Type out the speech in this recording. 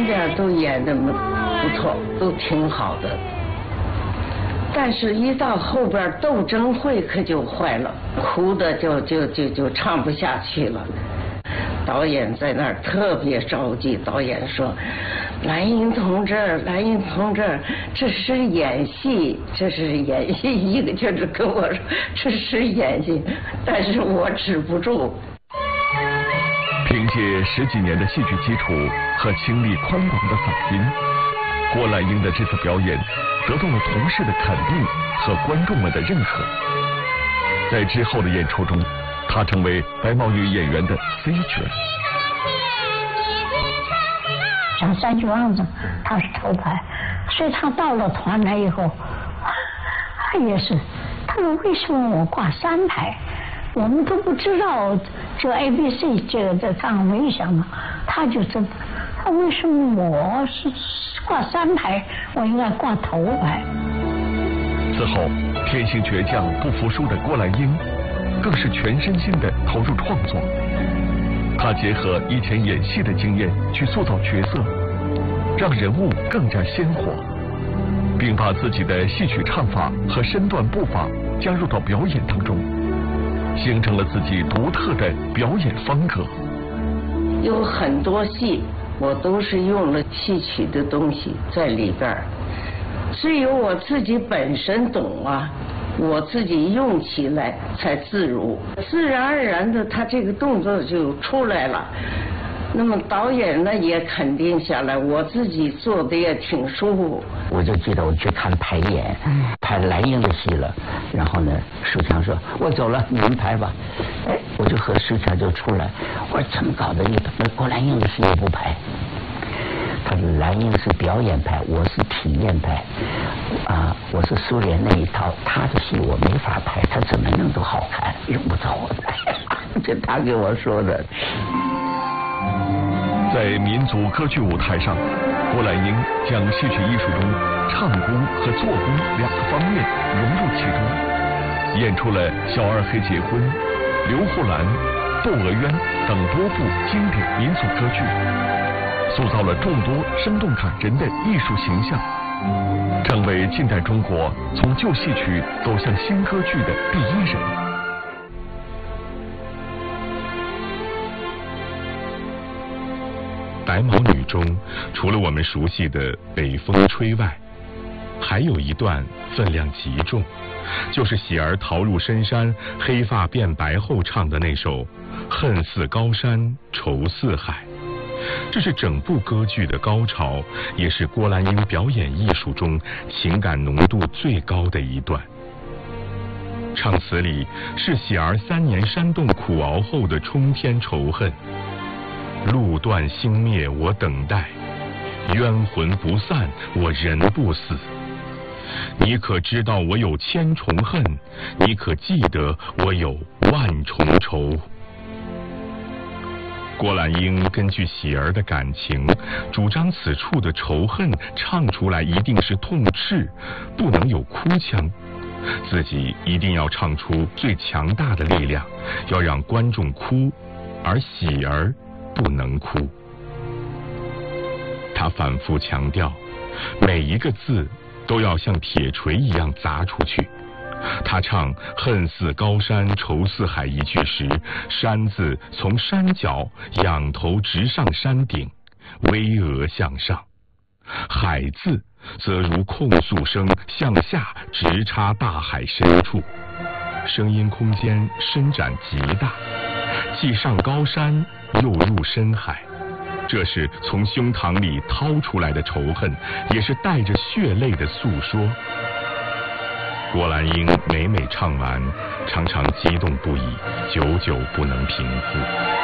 边都演得不错，都挺好的。但是，一到后边斗争会可就坏了，哭的就唱不下去了。导演在那儿特别着急，导演说：“蓝英同志，蓝英同志，这是演戏，这是演戏。”一个劲儿跟我说这是演戏，但是我止不住。 凭借10几年的戏剧基础和情力宽广的嗓音，郭兰英的这次表演得到了同事的肯定和观众们的认可。在之后的演出中，她成为白毛女演员的 C 角。 像三句王子，他是头牌，所以他到了团来以后，他也是，他说为什么我挂3排？我们都不知道这 ABC 这唱为什么，他就知道，他为什么我是挂3排，我应该挂头牌。 此后，天性倔强不服输的郭兰英，更是全身心地投入创作。她结合以前演戏的经验去塑造角色，让人物更加鲜活，并把自己的戏曲唱法和身段步伐加入到表演当中，形成了自己独特的表演风格。 有很多戏我都是用了戏曲的东西在里边，只有我自己本身懂啊，我自己用起来才自如，自然而然的他这个动作就出来了。那么导演呢也肯定下来，我自己做的也挺舒服。 我就记得我去看排演，排蓝英的戏了，然后呢，书强说：“我走了，你们排吧。”哎，我就和书强就出来，我说怎么搞的？你郭兰英的戏也不排？他说蓝英是表演派，我是体验派，我是苏联那一套，他的戏我没法排，他怎么弄都好看，用不着我排。这他给我说的。 在民族歌剧舞台上，郭兰英将戏曲艺术中唱功和做工2个方面融入其中，演出了《小二黑结婚》、《刘胡兰》、《窦娥冤》等多部经典民俗歌剧，塑造了众多生动感人的艺术形象，成为近代中国从旧戏曲走向新歌剧的第一人。 白毛女中，除了我们熟悉的《北风吹》外，还有一段分量极重，就是喜儿逃入深山，黑发变白后唱的那首《恨似高山愁似海》。这是整部歌剧的高潮，也是郭兰英表演艺术中情感浓度最高的一段。唱词里是喜儿3年山洞苦熬后的冲天仇恨。路断星灭我等待，冤魂不散我人不死。你可知道我有千重恨？你可记得我有万重仇？郭兰英根据喜儿的感情，主张此处的仇恨唱出来一定是痛斥，不能有哭腔，自己一定要唱出最强大的力量，要让观众哭，而喜儿不能哭。他反复强调，每一个字都要像铁锤一样砸出去。他唱恨似高山愁似海一句时，山字从山脚仰头直上山顶，巍峨向上；海字则如控诉声向下直插大海深处，声音空间伸展极大，既上高山又入深海。这是从胸膛里掏出来的仇恨，也是带着血泪的诉说。郭兰英每唱完，常常激动不已，久久不能平复。